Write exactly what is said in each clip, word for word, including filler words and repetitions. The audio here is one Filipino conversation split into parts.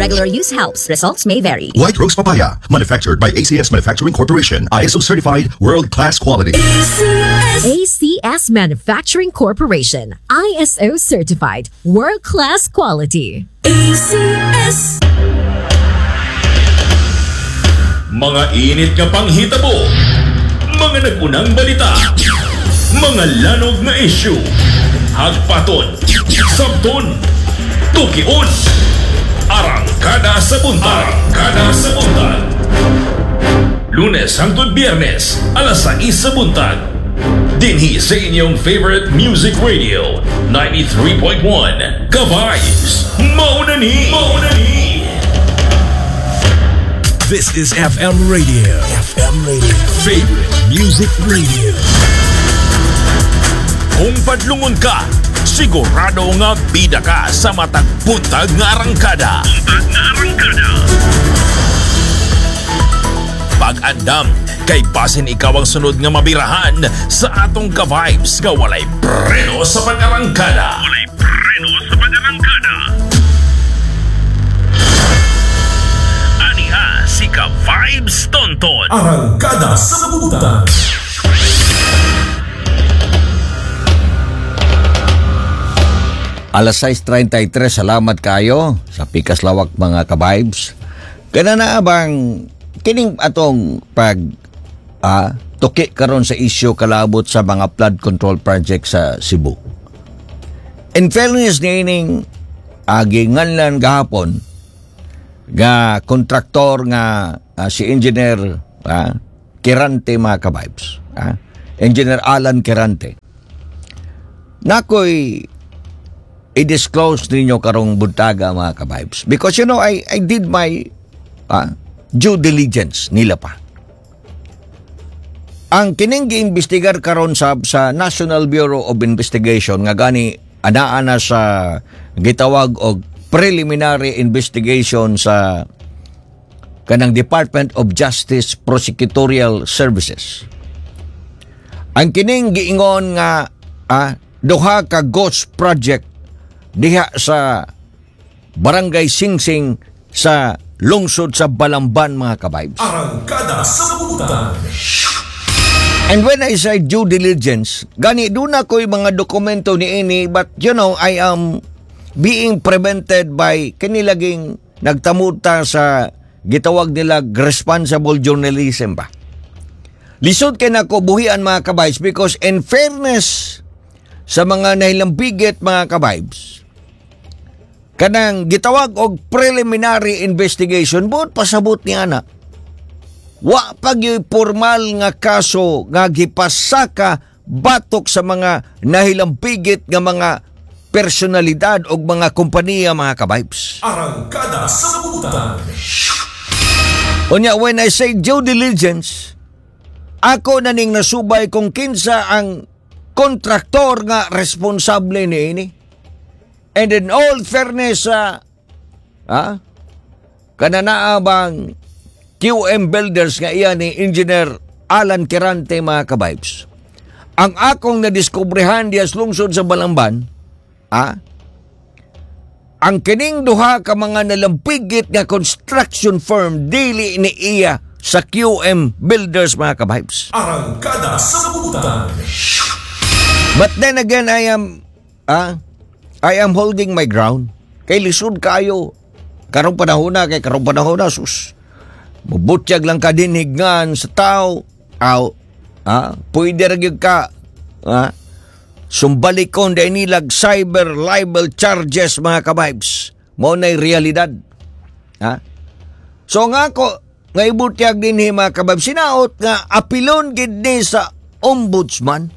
Regular use helps. Results may vary. White Rose Papaya, manufactured by A C S Manufacturing Corporation, I S O certified, world-class quality. A C S Manufacturing Corporation, I S O certified, world-class quality. A C S. Mga init nga panghitabo, mga nagunang balita, mga lanog na issue, hagpaton, sabton, tukion, arangkada sa buntag, arangkada sa buntag. Lunes hangtod Biyernes, alas sais sa buntag. Dinhi sa inyong favorite music radio, ninety-three point one, Ka-Vibes, Mauna ni, Mauna ni. This is F M Radio. F M Radio. Favorite Music Radio. Kung padlungon ka, sigurado nga bida ka sa matag buntag nga arangkada. Buntag nga arangkada. Pag-andam, kay basin ikaw ang sunod nga mabirahan sa atong Ka-Vibes nga walay preno sa pag-arangkada. Walay preno sa pag-arangkada. Aniha si Ka-Vibes Tonton. Arangkada sa buntag. Alas sais treinta y tres, salamat kayo sa pikas lawak mga Ka-Vibes. Kana na bang kining atong pag ah, tuki karon sa isyu kalabot sa mga flood control project sa Cebu. In fairness nining aginganlan gahapon nga kontraktor nga ah, si Engineer ah, Kirante mga Ka-Vibes. Ah, Engineer Alan Kirante. Nakoy i-disclose ninyo karong buntaga mga Ka-Vibes. Because you know, I, I did my ah, due diligence nila pa. Ang kining giimbestigar karon sa sa National Bureau of Investigation nga gani anaa na sa gitawag og preliminary investigation sa kanang Department of Justice Prosecutorial Services. Ang kining giingon nga ah, duha ka ghost project diha sa Barangay Singsing sa lungsod sa Balamban mga Ka-Vibes. Arangkada sa buntag. And when I say due diligence, gani doon ako'y mga dokumento ni ini, but you know, I am being prevented by kanilaging nagtamuta sa gitawag nila responsible journalism ba. Lisod kay nako buhian mga Ka-Vibes because in fairness sa mga nahilambigit mga Ka-Vibes, kanang gitawag og preliminary investigation buot pasabot ni ana. Wa pag yung formal nga kaso nga gipasaka batok sa mga nahilambigit nga mga personalidad o mga kompanya mga Ka-Vibes. Arangkada sa buntag. Unya, when I say due diligence, ako na ning nasubay kung kinsa ang kontraktor nga responsable ni ini. And in all fairness, uh, ah, kananaa bang Q M Builders nga iya ni Engineer Alan Kirante mga Ka-Vibes. Ang akong nadiskubrehan diya lungsod sa Balamban, ah, ang kining duha ka mga nalampigit nga construction firm dili ni iya sa Q M Builders mga Ka-Vibes. Arangkada sa buntag. But then again, I am, ah, I am holding my ground. Kay lisod kayo. Karong panahon na, kay karong panahon na, sus. Mabutyag lang ka dinhigngan sa tao. Aw, ah, pwede rin ka, ah, sumbalikon dahil nilag cyber libel charges mga Ka-Vibes. Mo na'y realidad. Ha? So nga ko, nga ibutyag din mga Ka-Vibes, sinaot nga apilon gid ni sa ombudsman.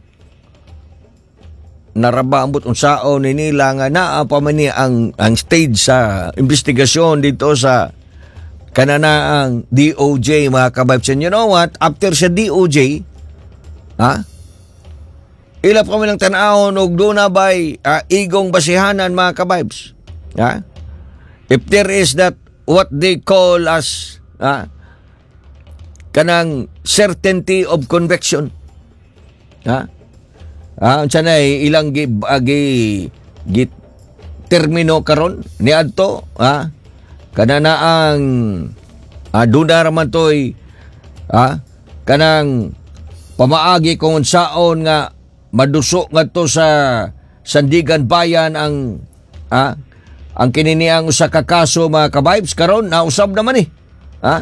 Narabambot unsaon ni nila nga naa pa man ni ang ang stage sa investigasyon dito sa kananaang D O J mga Ka-Vibes. And you know what? After sa D O J, ha? Ilap kami ng tanahon og doon na ba'y uh, igong basihanan mga Ka-Vibes. Ha? If there is that what they call as ha? Kanang certainty of conviction. Ha? Ah, unsa na ilang gi, gi, gi termino karon ni adto, ha? kanana ang ah, duna raman to'y ah, kanang pamaagi kung saon nga madusok nga to sa Sandigan Bayan ang ah, ang kininiang usa ka kaso mga ka-vibes karon nausab naman eh. Ha?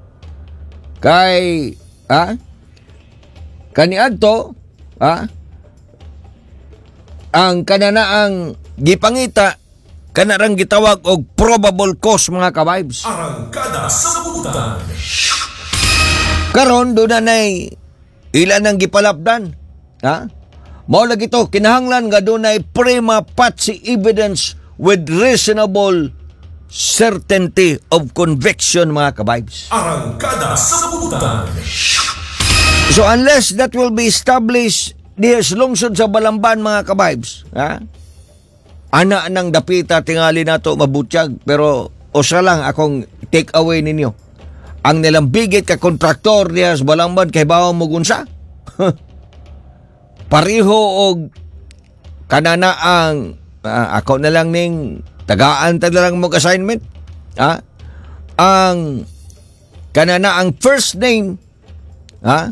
Kay ah kaniadto ah ang kananaang gipangita kanarang gitawag og probable cause mga ka-vibes. Arangkada sa Butan. Karon do na nay ilan ang gipalapdan. Ha? Mao lagi to kinahanglan nga dunay prima facie evidence with reasonable certainty of conviction mga ka-vibes. Arangkada sa Butan. So unless that will be established diya sa lungsod sa Balamban mga ka-vibes, ha? Ana nang dapita tingali nato mabutyag pero usa lang akong take away ninyo. Ang nilambigit ka kontraktor diya sa Balamban kay bawang mo gunsa. Pareho og kanana ang uh, ako na lang ning tagaan ta lang mo assignment. Ha? Ang kanana ang first name ha?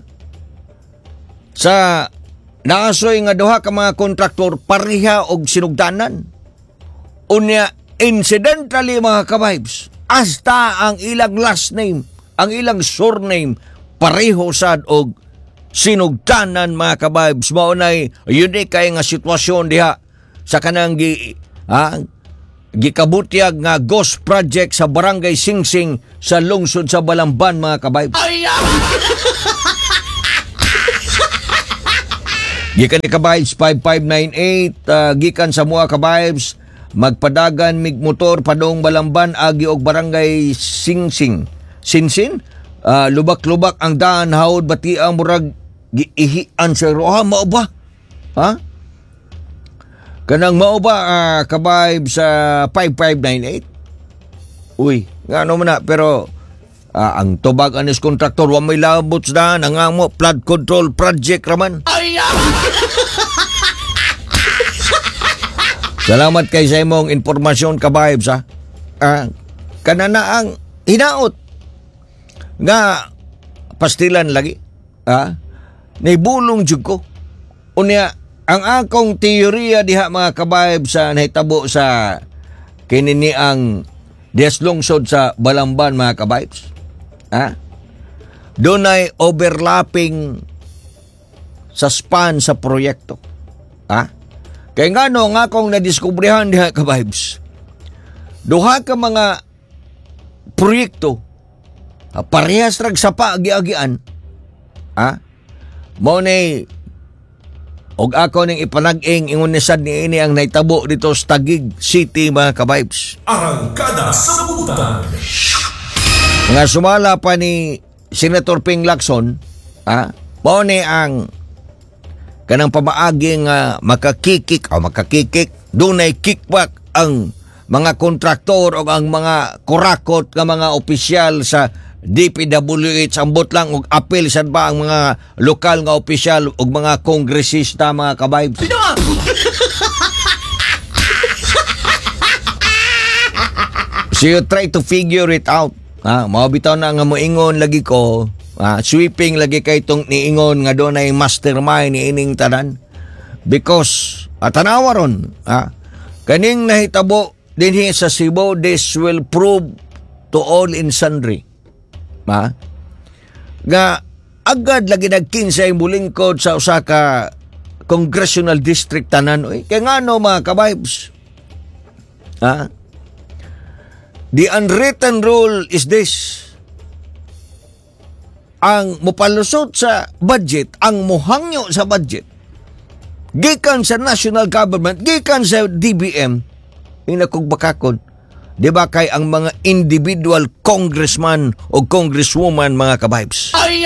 Sa naasoy nga duha ka mga kontraktor pareha og sinugdanan. Unya incidentally mga ka-vibes, hasta ang ilang last name, ang ilang surname pareho sad og sinugdanan mga ka-vibes. Mao nay unique kay nga sitwasyon diha sa kanang gi ha, gikabutyag nga ghost project sa Barangay Singsing sa lungsod sa Balamban mga ka-vibes. Gikan ni ka-vibes five five nine eight uh, gikan sa mga ka-vibes magpadagan mig motor padong Balamban agi og Barangay Singsing. Sinsin uh, lubak-lubak ang daan hawod bati ang murag giihian sa roha mao ba? Ha? Kanang mao ba uh, ka-vibes sa uh, five five nine eight? Uy, ngano man na pero uh, ang tubag anis kontraktor wa may labot na nangamo flood control project raman. Salamat kay sa imong informasyon ka-vibes ha. Uh, kanana ang hinaot nga pastilan lagi. Ha? Naibulong jud ko. Unya ang akong teorya diha mga ka-vibes sa nahitabo sa kinini ang deslungsod sa Balamban mga ka-vibes. Ha? Doon ay overlapping sa span sa proyekto. Ha? Kaya nga no, nga akong nadiskubrihan diha ka-vibes. Duha ka mga proyekto, ha, parehas rag sapa agi-agian. Ha? Mo ni og ako ning ipanag-ing ingon ni sad ni ini ang naitabo dito sa Taguig City mga ka-vibes. Arangkada sa Butan. Nga sumala pa ni Senator Ping Lacson, ha? Mo ni ang kanang pamaagi nga makakikik o makakikik, dunay kickback ang mga kontraktor o ang mga kurakot nga mga opisyal sa D P W H. Ambot lang og apel sad ba ang mga lokal nga opisyal og mga kongresista mga ka-vibes. So you try to figure it out. Ha, mao bitaw na nga moingon lagi ko. Ah, sweeping lagi kay tong niingon nga doon ay mastermind ni ining tanan because at tanawa ron ah, kaning nahitabo dinhi sa Cebu, this will prove to all in sundry ah, nga agad lagi nagkinsay mulingkod sa usa ka congressional district tanan oy kay ngano mga ka-vibes ah, the unwritten rule is this: ang mupalusot sa budget, ang muhangyo sa budget, gikan sa national government, gikan sa D B M, yung nakugbakakon, di ba kay ang mga individual congressman o congresswoman mga ka-vibes?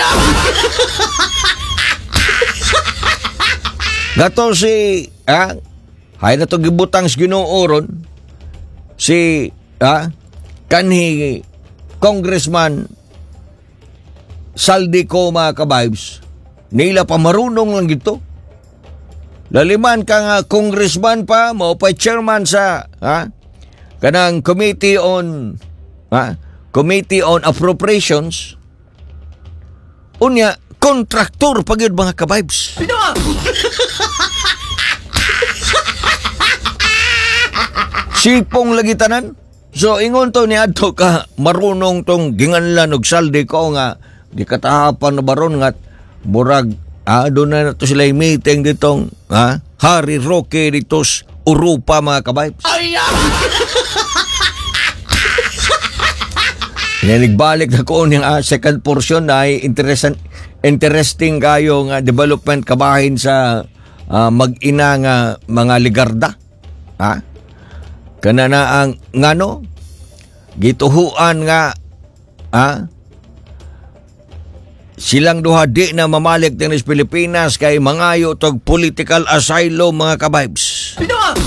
Gato si, ah, hay na to gibutang sa Ginoo ron, si, ah, kanhi congressman Saldi ko mga ka-vibes, nila pa marunong lang gito. Laliman ka nga congressman pa, mo pa chairman sa ha, kanang committee on ha? Committee on Appropriations, unya, kontraktor pag yun mga ka-vibes. Sipong lagi tanan. So, ingon to ni Adto ka, marunong tong ginganlan og saldi ko nga, di katahapan na baron nga, murag, ah, doon na to sila yung meeting ditong, ha? Hari Roque ditos Europa mga ka-vibes. Nagbalik na ko yung uh, second portion na ay interesting, interesting kayo nga development kabahin sa uh, mag-ina nga mga ligarda. Ha? Kana na ang ngano gituhuan nga ha? Silang duha di na mamalik din sa Pilipinas kay mangayo tog political asylum mga kabibes.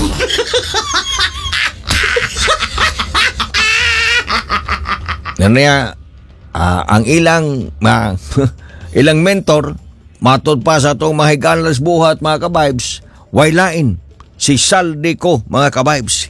Nanya, uh, ang ilang uh, ilang mentor matod pa sa itong mahigalas buhat mga kabibes, wailain si Saldico mga kabibes.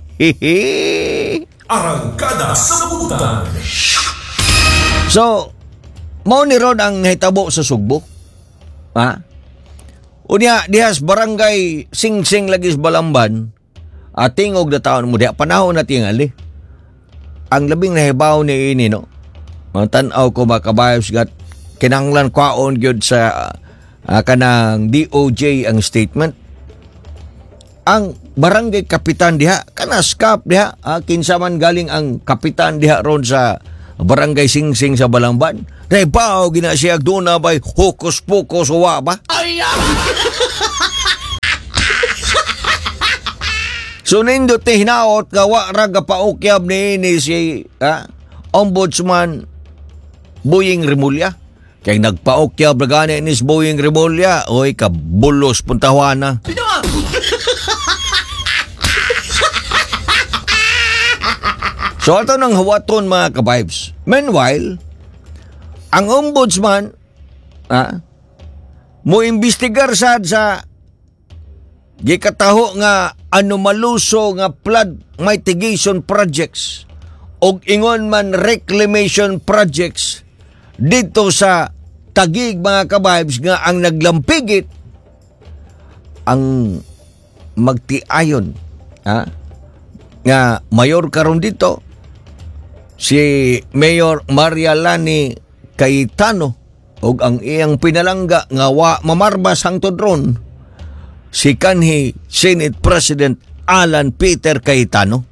Arangkada sa Butan. So, mao ni Rod ang nahitabo sa Sugbo. Ha? Unya, dihas barangay Sing-Sing lagi sa Balamban, atingog na taon mo, diha panahon na tingali. Ang labing nahibaw ni ini, no? Ang tanaw ko mga kabayos, gat kinanglan kwaon gyud sa uh, kanang D O J ang statement. Ang barangay kapitan diha, kanaskap diha, uh, kinsa man galing ang kapitan diha ron sa barangay Sing-Sing sa Balamban. Nahibaw, gina siya doon na ba'y hokus-pokus uwa ba? So nindot ni hinaot nga wa ra gapaukyab ni ni si ha, Ombudsman Boying Remulla. Kay nagpaukyab ra gani ni si Boying Remulla, oy kabulos puntawana. So ato nang hawaton mga kabibes. Meanwhile, ang Ombudsman ha, mo imbestigar sad sa gikataho nga anomaluso nga flood mitigation projects og ingon man reclamation projects dito sa Taguig mga kabibes nga ang naglampigit ang magtiayon ha, nga mayor karon dito si Mayor Maria Lani Cayetano og ang iyang pinalangga nga wa mamarbas hangtod ron si kanhi Senate President Alan Peter Cayetano.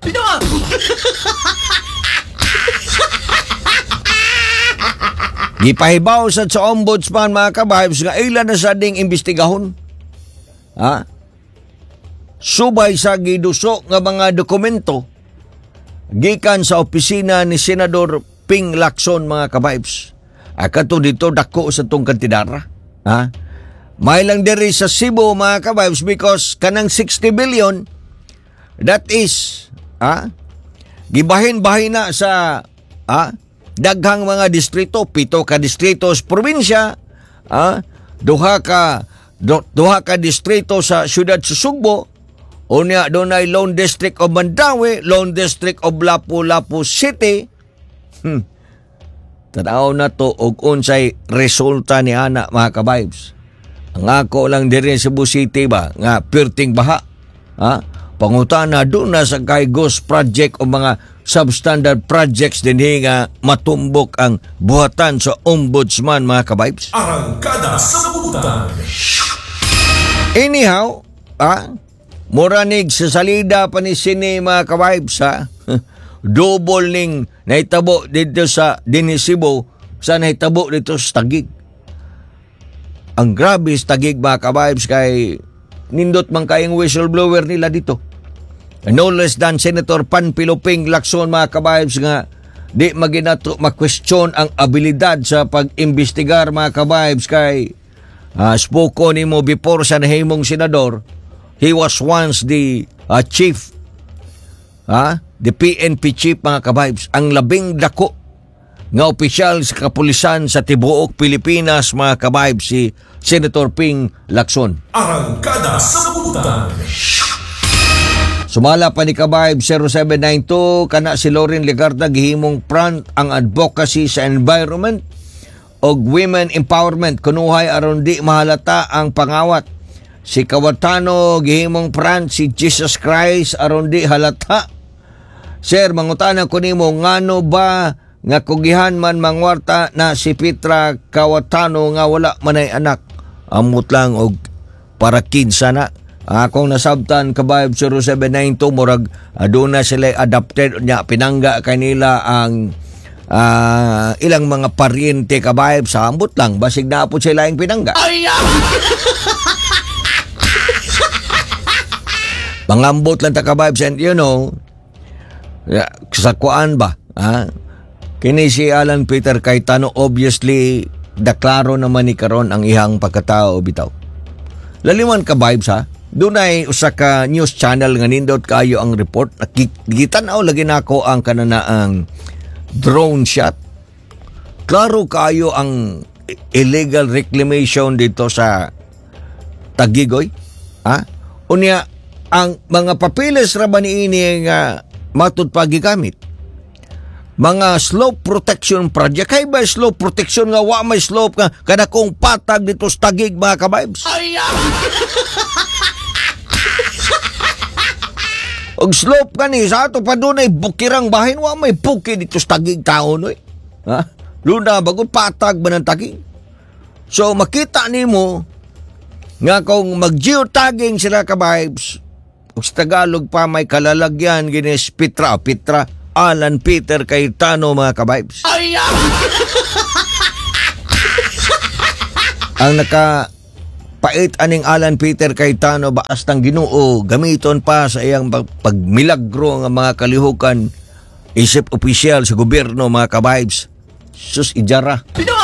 Gipahibaw sad sa Ombudsman mga kabibes nga ilan na sa ding imbestigahon. Ha? Subay sa giduso nga mga dokumento gikan sa opisina ni Senador Ping Lacson mga kabibes. Akato dito dako sa tong kantidara. Ha? May lang diri sa Cebu mga kabibes because kanang sixty billion that is ha, gibahin-bahin na sa ha, daghang mga distrito, pito ka distrito sa probinsya, ha, duha ka do, duha ka distrito sa siyudad sa Sugbo, unya dunay Lone District of Mandawi, Lone District of Lapu-Lapu City. Hmm. Tanaw na to og unsay resulta ni ana mga kabibes. Ang ako lang diri sa Cebu City ba nga perting baha. Ha? Pangutana doon na sa kay ghost project o mga substandard projects din nga matumbok ang buhatan sa Ombudsman mga kabibes. Arangkada sa Butan. Anyhow, ha? Muranig sa salida pa ni sini mga kabibes ha. Double ning nahitabo dito sa Dinisibo sa nahitabo dito sa Taguig. Ang grabe sa Taguig mga kabibes kay nindot man kayong whistleblower nila dito. No less than Senator Panfilo Ping Lacson mga kabibes nga di maginato ma-question ang abilidad sa pag-imbestigar mga kabibes kay uh, spoko ni mo before sa nahimong senador. He was once the uh, chief ha, the P N P chief mga kabibes, ang labing dako nga opisyal sa kapulisan sa tibuok Pilipinas mga kabibes, si Senator Ping Lacson. Arangkada sa Butan. Sumala pa ni Kabayb zero seven nine two kana si Loren Legarda gihimong front ang advocacy sa environment og women empowerment kunuhay aron di mahalata ang pangawat. Si Kawatano gihimong front si Jesus Christ aron di halata. Sir, mangutana ko nimo ngano ba nga kugihan man mangwarta na si Petra Kawatano nga wala manay anak. Amot lang og para kinsa na. Akong nasabtan Kabayb zero seven nine two murag aduna sila adapted nya pinangga kanila ang uh, ilang mga paryente Kabayb sa ambot lang basig na po sila ang pinangga. Pangambot lang ta Kabayb and you know sa kuan ba ha? Kini si Alan Peter Cayetano obviously deklaro naman ni karon ang ihang pagkatao bitaw. Laliman Kabayb sa dunay usa ka news channel nga nindot kayo ang report. Nakikita-naw lagi nako ang kananaang drone shot. Klaro kayo ang illegal reclamation dito sa Tagigoy. Ha? Unya ang mga papilis ra ba niini nga matud pagigamit. Mga slope protection project. Kay ba slope protection nga wa may slope nga kada kong patag dito sa Tagig mga Kabaybs? Og slope kani sa ato pa dunay bukirang bahin wa may buki dito sa Tagig taon oy. Ha? Luna bago patag ba ng Tagig. So makita nimo nga kung mag-geotagging sila Kabaybs, ug sa Tagalog pa may kalalagyan ginis Petra, Petra Alan Peter Cayetano mga Kabaybs. Ang naka pait aning Alan Peter Cayetano baas tang Ginoo gamiton pa sa iyang pagmilagro nga mga kalihukan isip opisyal sa gobyerno mga Kabaybs. Sus ijara.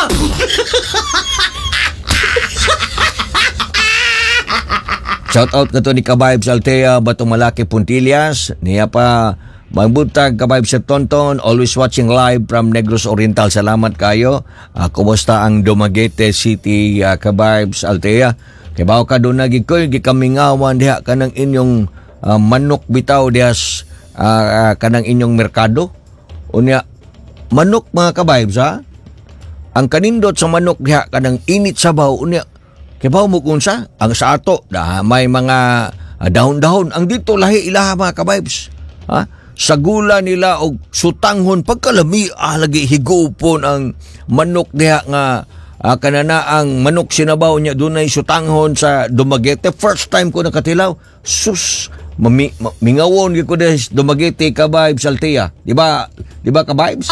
Shout out kato ni Kabaybs Altea Batong Malaki Puntillas. Niya pa magbuntag Kabaybs sa Tonton, always watching live from Negros Oriental. Salamat kayo. Uh, kumusta ang Dumaguete City uh, Kabaybs Altea? Kay bawo ka doon nagig ko gikamingawan diha kanang inyong uh, manok bitaw dias uh, uh, kanang inyong merkado. Unya manok mga Kabaybs ha. Ang kanindot sa manok diha kanang init sabaw unya kay bawo mo kunsa ang sa ato da may mga uh, dahon-dahon ang dito lahi ilaha mga Kabaybs. Ha? Sa gula nila og sutanghon pagkalami ah, lagi higupon ang manok diha nga ah, kanana ang manok sinabaw niya dunay sutanghon sa Dumaguete. First time ko nakatilaw. Sus, mami, ma, mingawon gyud ko des Dumaguete Kabaybs Altea. Di ba? Di ba Kabaybs?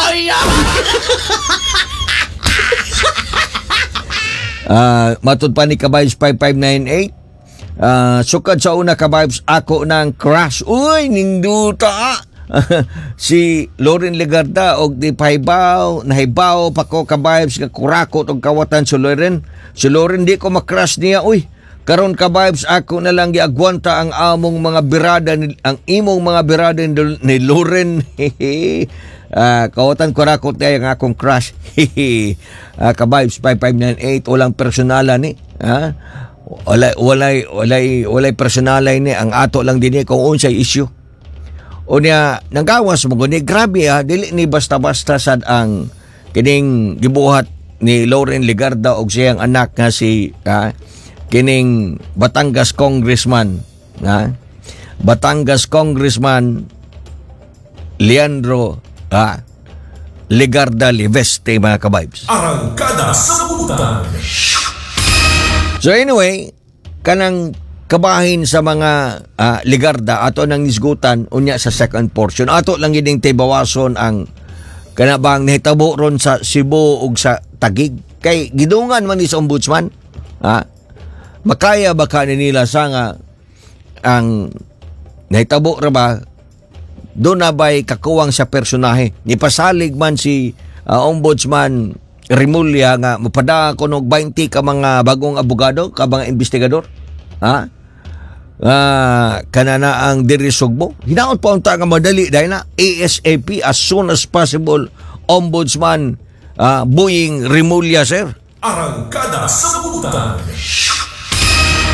Ah, uh, matud pa ni Kabaybs five five nine eight. Uh, sukad sa una Kabaybs ako nang crash. Uy, ningduta. Si Loren Legarda og di pahibaw, nahibaw pa ko Kabaybs nga kurakot og kawatan si Loren. Si Loren di ko makrush niya uy. Karon Kabaybs ako na lang giagwanta ang among mga birada ni, ang imong mga birada ni, ni Loren. uh, kawatan kurakot niya ang akong crush. uh, Kabaybs five five nine eight walang personalan ni. Ha? Walay walay walay walay personalay ni ang ato lang dinhi kung unsay issue. Unya nanggawas mo guni grabe ha dili ni basta-basta sad ang kining gibuhat ni Loren Legarda og siyang anak nga si ha, kining Batangas Congressman ha, Batangas Congressman Leandro ha, Legarda Liveste mga Kabaybs. Arangkada sa Butan. So anyway, kanang kabahin sa mga uh, Legarda ato nang nisgutan unya sa second portion. Ato lang gining tibawason ang kanabang nahitabo ron sa Cebu ug sa Tagig. Kay gidungan man ni sa ombudsman. Ha? Makaya ba ka nila sa nga ang nahitabo ra ba doon na ba'y kakuwang sa personahe. Nipasalig man si uh, ombudsman Rimulya nga mapada ko og twenty ka mga bagong abogado, ka mga investigador. Ha? Uh, kanana ang diri Sugbo. Hinaot pa unta nga madali dahil na ASAP as soon as possible Ombudsman uh, Boying Rimulya sir. Arangkada sa Butan.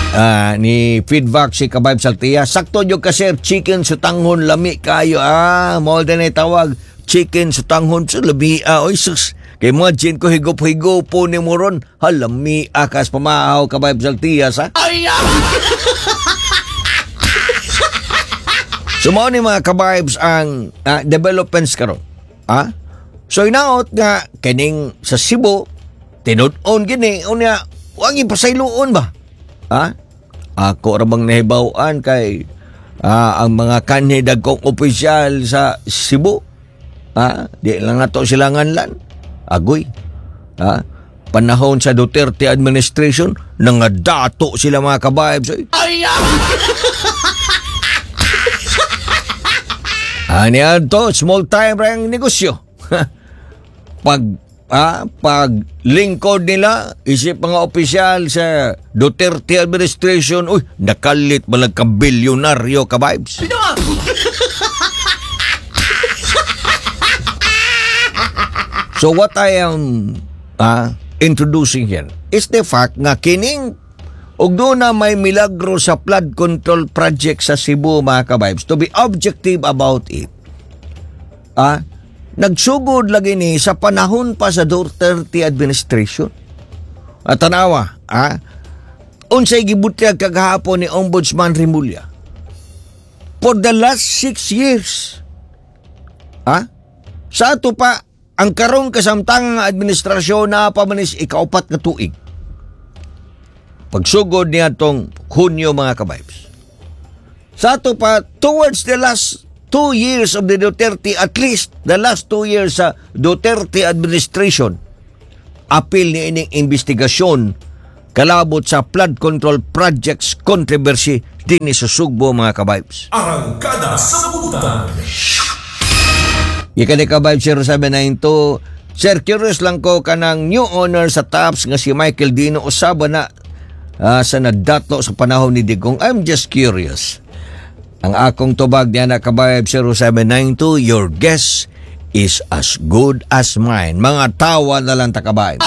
Ah, ni feedback si Kabayb Saltia. Sakto yung ka sir, chicken sutanghon lami kayo. Ah, mo din ay tawag chicken sutanghon sa lami. Ah, oy sus. Kay imagine ko higop-higop po ni mo ron. Halami akas pamahaw Kabayb Saltia sa. Ay! So mao ni mga kabibes ang ah, developments karon. Ah? So inaot nga kining sa Cebu tinud-on gini unya wa ipasayloon ba? Ha? Ako ra bang nahibaw-an kay ah, ang mga kanhi dagkong opisyal sa Cebu. Ha? Di lang nato sila nganlan. Agoy. Ha? Panahon sa Duterte administration nangadato sila mga kabibes. Ay! Ani ato small time rang negosyo. Pag Ah, pag lingkod nila, isip mga opisyal sa Duterte administration, uy, nakalit balag ka bilyonaryo ka vibes. So what I am ah, introducing here is the fact nga kining ug doon na may milagro sa flood control project sa Cebu mga ka-vibes. To be objective about it, ah, nagsugod lagi ni sa panahon pa sa Duterte administration. At tanawa, ah, unsay gibutyag kagahapon ni Ombudsman Rimulya. For the last six years, ah, sa ato pa, ang karong kasamtangang administrasyon na pamanis ikaupat na tuig. Pagsugod niya tong Hunyo mga kabibes. Sa ato pa, towards the last two years of the Duterte, at least the last two years sa Duterte administration, apil ni ining investigasyon kalabot sa flood control projects controversy din sa Sugbo mga kabibes. Arangkada sa Butan. Ika ni kabibes zero seven nine two. Sir, curious lang ko kanang new owner sa T A P S nga si Michael Dino usaba na uh, sa nadato sa panahon ni Digong. I'm just curious. Ang akong tubag niya na kabayab zero seven nine two, your guess is as good as mine. Mga tawa na lang takabayab.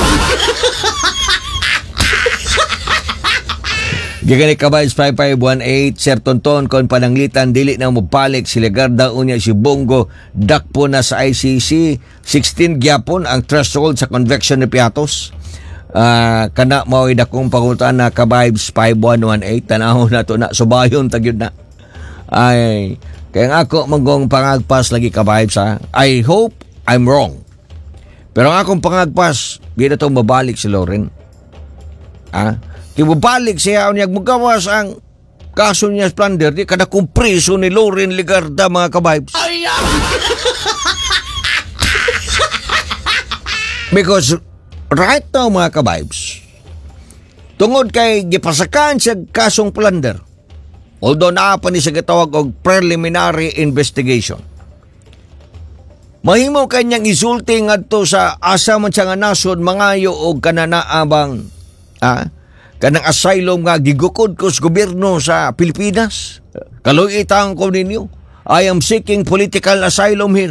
Gigani kabayab five five one eight, Sir Tonton, kon pananglitan, dili na mo balik si Legarda unya si Bongo, dakpo na sa I C C, sixteen gyapon ang threshold sa convection ni Piatos. Uh, kana mao dakong pangutan na kabayabs five one one eight, tanahon na to na, subayon tagyod na. Ay, kaya nga ako manggong pangagpas lagi kabayabs ha. I hope I'm wrong. Pero ang akong pangagpas, di na itong mabalik si Loren. Ha? Di mabalik siya niyag magawas ang kaso niya Splendor, di kada kong preso ni Loren Legarda mga kabayabs. Because right now mga kabayabs, tungod kay gipasakan sa kasong plunder, although naa pa ni sa gitawag og preliminary investigation, mahimo kanyang isulti ngadto sa asa man siya nga nasod mangayo og kananaabang ah, kanang asylum nga gigukod ko sa gobyerno sa Pilipinas. Kaloy itang ko ninyo, I am seeking political asylum here.